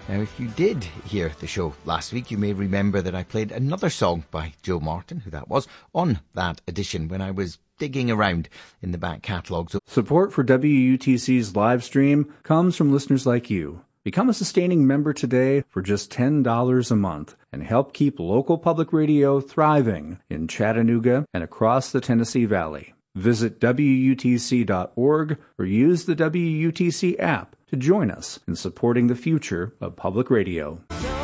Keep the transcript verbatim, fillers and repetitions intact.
Now, if you did hear the show last week, you may remember that I played another song by Joe Martin, who that was, on that edition when I was digging around in the back catalogues. Support for W U T C's live stream comes from listeners like you. Become a sustaining member today for just ten dollars a month and help keep local public radio thriving in Chattanooga and across the Tennessee Valley. Visit W U T C dot org or use the W U T C app to join us in supporting the future of public radio.